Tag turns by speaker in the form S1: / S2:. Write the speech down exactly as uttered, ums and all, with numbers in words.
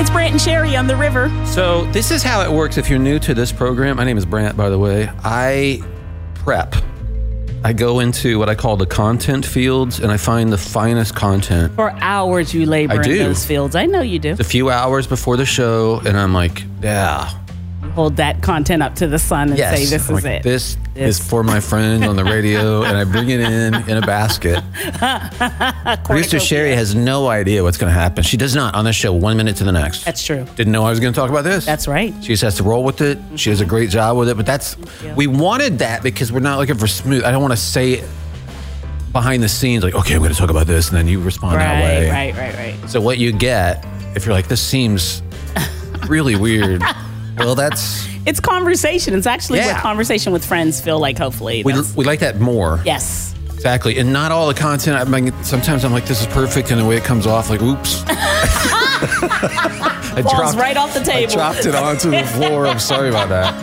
S1: It's Brant and Sherry on the river.
S2: So this is how it works if you're new to this program. My name is Brant, by the way. I prep. I go into what I call the content fields, and I find the finest content.
S1: For hours you labor
S2: I
S1: in
S2: do.
S1: those fields. I know you do.
S2: A few hours before the show, and I'm like, yeah.
S1: Hold that content up to the sun and
S2: Yes.
S1: say, this
S2: I'm
S1: is
S2: like,
S1: it.
S2: This,
S1: This.
S2: is for my friend on the radio, and I bring it in in a basket. Producer Sherry has no idea what's going to happen. She does not on the show one minute to the next.
S1: That's true.
S2: Didn't know I was going to talk about this.
S1: That's right.
S2: She just has to roll with it. She does a great job with it. But that's,
S1: Yeah.
S2: we wanted that because we're not looking for smooth. I don't want to say it behind the scenes like, okay, I'm going to talk about this. And then you respond
S1: Right,
S2: that way.
S1: right, right, right.
S2: So what you get, if you're like, this seems really weird. Well, that's,
S1: It's conversation. It's actually
S2: Yeah.
S1: what conversation with friends feel like, hopefully.
S2: we,
S1: That's-
S2: we like that more.
S1: yes.
S2: Exactly. And not all the content. I mean, sometimes I'm like, this is perfect. And the way it comes off, like, oops. I
S1: Falls right off the table.
S2: I dropped it onto the floor. I'm sorry about that.